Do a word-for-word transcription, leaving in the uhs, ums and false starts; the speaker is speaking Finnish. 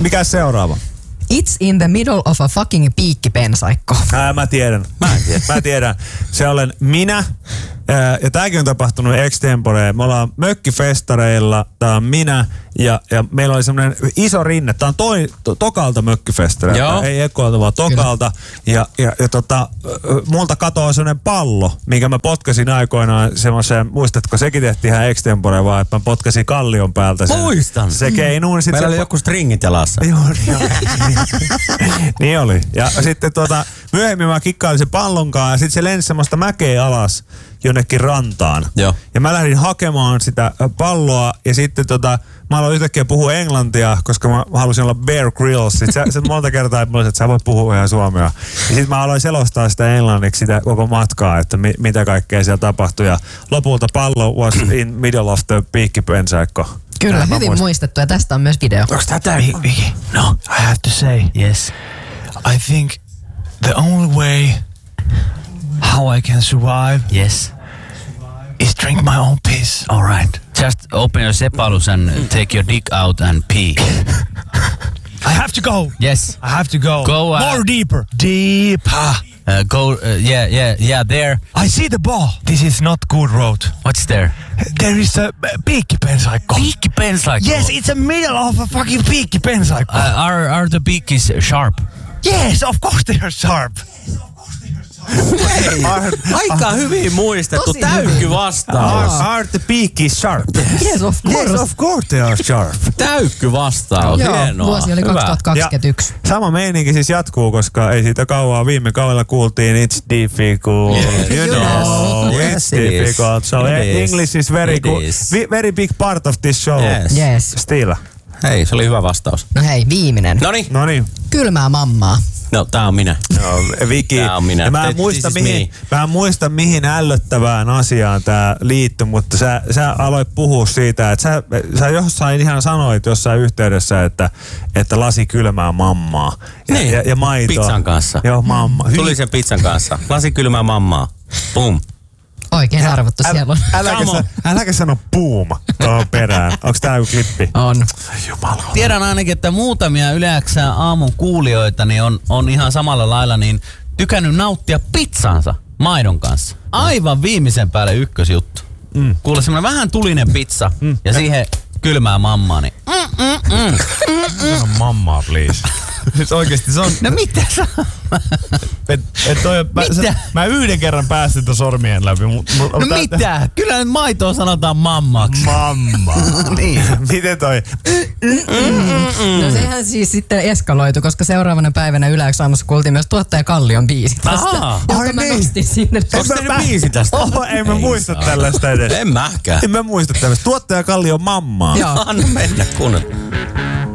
Mikä seuraava? It's in the middle of a fucking piikkipensaikko. Ää, mä tiedän. Mä en tiedä. Mä tiedän. Se olen minä. Ää, ja tääkin on tapahtunut extempore. Me ollaan mökkifestareilla. Tää on minä. Ja, ja meillä oli semmoinen iso rinne. Tää on toi, to, tokalta mökkifestareilla. Ei ekoilta, vaan tokalta. Ja, ja, ja tota, multa katoaa semmoinen pallo, minkä mä potkasin aikoinaan semmoiseen, muistatko, sekin tehtiin ihan extempore vaan, että mä potkasin kallion päältä sen. Muistan. Se keinuun. Meillä se oli joku stringit jalassa. Joo, niin oli. niin oli. Ja sitten tuota, myöhemmin mä kikkailin sen pallonkaan ja sitten se lensi semmoista mäkeä alas jonnekin rantaan. Joo. Ja mä lähdin hakemaan sitä palloa ja sitten tota, mä aloin yhtäkkiä puhua englantia, koska mä halusin olla Bear Grylls. Sitten sä, sä monta kertaa, että, että sä voit puhua ihan suomea. Ja sitten mä aloin selostaa sitä englanniksi sitä koko matkaa, että mi, mitä kaikkea siellä tapahtui. Ja lopulta pallo was in middle of the piikkipensaikko. Kyllä, Näin hyvin muistettu ja tästä on myös video. Onko tää tää Viki? No, I have to say. Yes. I think the only way how I can survive Yes. is drink my own piss. All right. Just open your sepalus and take your dick out and pee. I have to go. Yes. I have to go. Go, uh, more deeper. Deeper. Uh, go, uh, yeah, yeah, yeah, there. I see the ball. This is not good road. What's there? There is a piikkipensaikko. Piikkipensaikko. Yes, it's a middle of a fucking piikkipensaikko. Uh, are, are the beakies sharp? Yes, of course they are sharp. Aika hyvin muistettu. Tosi Täykky vastaus. Are, are the beakies sharp? Yes, of course. Yes, of course they are sharp. Täykky vastaus. Joo, Hienoa. vuosi oli Hyvä. kaksituhattakaksikymmentäyksi. Ja sama meininki siis jatkuu, koska ei siitä kauaa viime kaudella kuultiin it's difficult. Yes. You know, Yes, it's it is. difficult. So It is. English is very It good. is. Very big part of this show. Yes. Yes. Still. Hei, se oli hyvä vastaus. No hei, viimeinen. Noniin. No niin. Kylmää mammaa. No, tää on minä. No, Viki. Tää on minä. Ja Mä en, This muista, is mihin, me. mä en muista mihin ällöttävään asiaan tää liittyi, mutta sä, sä aloit puhua siitä, että sä, sä jossain ihan sanoit jossain yhteydessä, että, että lasi kylmää mammaa. Ja, Niin, ja, ja maitoa. pizzan kanssa. Joo, mamma. Tuli sen pizzan kanssa. Lasi kylmää mammaa. Pum. Oikein arvottu siellä on. Äläkä, Come on. sä, äläkä sano boom tuohon perään. Onks tää joku klippi? On. Jumala. Tiedän ainakin, että muutamia Yleäksän aamun kuulijoita niin on, on ihan samalla lailla niin tykännyt nauttia pizzansa maidon kanssa. Aivan viimeisen päälle ykkösjuttu. Mm. Kuule semmoinen vähän tulinen pizza mm. ja siihen kylmää mammaa, niin mm, mm, mm. Sano mammaa, please. Siis oikeesti se on... No mitä sä? Et, et toi, mä, Mitä? se, mä yhden kerran päästin ton sormien läpi. Mut, mut, No tää- mitä? Kyllä nyt maitoa sanotaan mammaksi. Mamma. Niin. Miten toi? No sehän siis sitten eskaloitu, koska seuraavana päivänä Yleäks aamussa kuultiin myös tuottaja Kallion biisi tästä. Ahaa. Jonka Ai mä niin. nostin sinne. Onko teillä biisi tästä? Oho, en mä Ei muista saa. tällaista edes. En mäkään. En mä muista tällaista. Tuottaja Kalli on mammaa. Joo. Anna mennä kun.